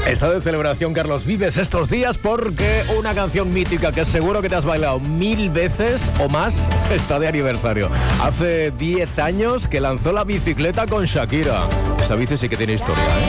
Está de celebración Carlos Vives estos días porque una canción mítica que seguro que te has bailado 1000 veces o más está de aniversario. Hace 10 años que lanzó la bicicleta con Shakira. Esa bici sí que tiene historia, ¿eh?